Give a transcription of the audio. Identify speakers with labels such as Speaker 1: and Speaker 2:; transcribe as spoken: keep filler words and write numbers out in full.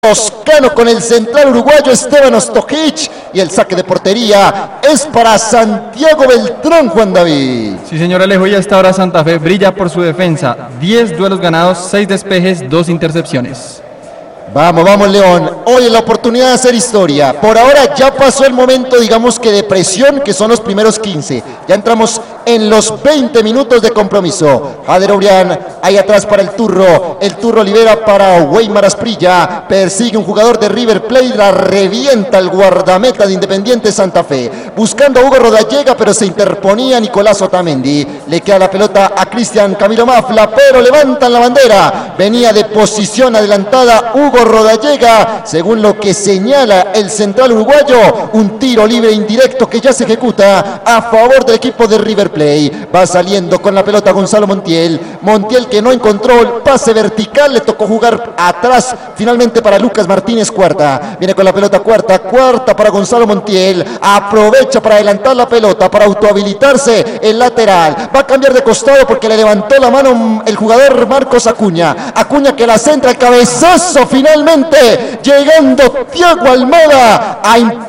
Speaker 1: Toscano con el central uruguayo Esteban Ostojic, y el saque de portería es para Santiago Beltrán. Juan David.
Speaker 2: Sí, señor Alejo, y hasta ahora Santa Fe brilla por su defensa. diez duelos ganados, seis despejes, dos intercepciones.
Speaker 1: Vamos, vamos León, hoy es la oportunidad de hacer historia. Por ahora ya pasó el momento, digamos que de presión, que son los primeros quince. Ya entramos en los veinte minutos de compromiso. Jader Obrián, ahí atrás para el Turro. El Turro libera para Weimar Asprilla. Persigue un jugador de River Plate, la revienta el guardameta de Independiente Santa Fe. Buscando a Hugo Rodallega, pero se interponía Nicolás Otamendi. Le queda la pelota a Cristian Camilo Mafla, pero levantan la bandera. Venía de posición adelantada Hugo Rodallega, según lo que señala el central uruguayo. Un tiro libre indirecto que ya se ejecuta a favor del equipo de River Plate. Va saliendo con la pelota Gonzalo Montiel. Montiel que no encontró el pase vertical, le tocó jugar atrás finalmente para Lucas Martínez. Cuarta, viene con la pelota Cuarta, Cuarta para Gonzalo Montiel. Aprovecha para adelantar la pelota, para autohabilitarse el lateral. Va a cambiar de costado porque le levantó la mano el jugador Marcos Acuña. Acuña que la centra, el cabezazo final. Finalmente, llegando Thiago Almada a